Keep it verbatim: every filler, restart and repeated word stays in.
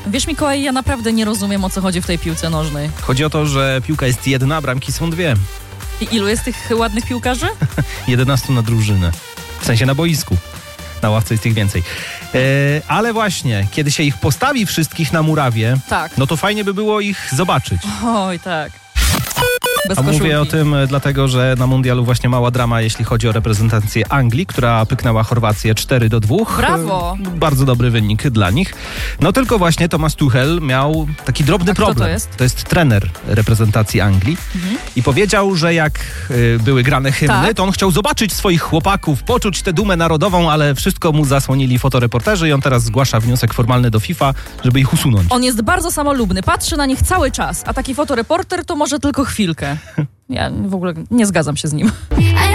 Wiesz, Mikołaj, ja naprawdę nie rozumiem, o co chodzi w tej piłce nożnej. Chodzi o to, że piłka jest jedna, a bramki są dwie. I ilu jest tych ładnych piłkarzy? jedenastu na drużynę. W sensie na boisku. Na ławce jest ich więcej. E, ale właśnie, kiedy się ich postawi wszystkich na murawie, Tak. no to fajnie by było ich zobaczyć. Oj, tak. Bez A koszulki. mówię o tym dlatego, że na mundialu właśnie mała drama, jeśli chodzi o reprezentację Anglii, która pyknęła Chorwację cztery do dwóch. Brawo! E, Bardzo dobry wynik dla nich. No tylko właśnie Thomas Tuchel miał taki drobny A kto problem. to jest? To jest trener reprezentacji Anglii. Mhm. I powiedział, że jak y, były grane hymny, Tak. to on chciał zobaczyć swoich chłopaków, poczuć tę dumę narodową, ale wszystko mu zasłonili fotoreporterzy i on teraz zgłasza wniosek formalny do FIFA, żeby ich usunąć. On jest bardzo samolubny, patrzy na nich cały czas, a taki fotoreporter to może tylko chwilkę. Ja w ogóle nie zgadzam się z nim.